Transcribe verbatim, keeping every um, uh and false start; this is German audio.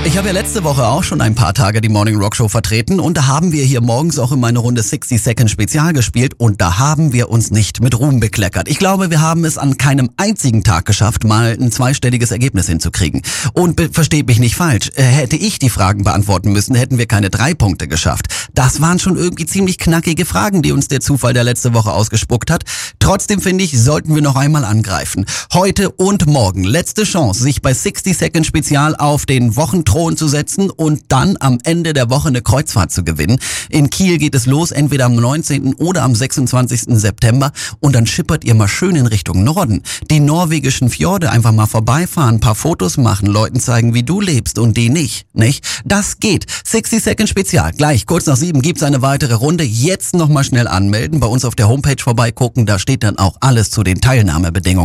Ich habe ja letzte Woche auch schon ein paar Tage die Morning Rock Show vertreten und da haben wir hier morgens auch immer eine Runde sixty Second Spezial gespielt und da haben wir uns nicht mit Ruhm bekleckert. Ich glaube, wir haben es an keinem einzigen Tag geschafft, mal ein zweistelliges Ergebnis hinzukriegen. Und versteht mich nicht falsch, hätte ich die Fragen beantworten müssen, hätten wir keine drei Punkte geschafft. Das waren schon irgendwie ziemlich knackige Fragen, die uns der Zufall der letzte Woche ausgespuckt hat. Trotzdem finde ich, sollten wir noch einmal angreifen. Heute und morgen letzte Chance, sich bei sixty Second Spezial auf den Wochenthron zu setzen und dann am Ende der Woche eine Kreuzfahrt zu gewinnen. In Kiel geht es los, entweder am neunzehnten oder am sechsundzwanzigsten September und dann schippert ihr mal schön in Richtung Norden. Die norwegischen Fjorde einfach mal vorbeifahren, ein paar Fotos machen, Leuten zeigen, wie du lebst und die nicht, nicht? Das geht. sixty Second Spezial. Gleich kurz nach sieben gibt's eine weitere Runde. Jetzt nochmal schnell anmelden, bei uns auf der Homepage vorbeigucken, da steht dann auch alles zu den Teilnahmebedingungen.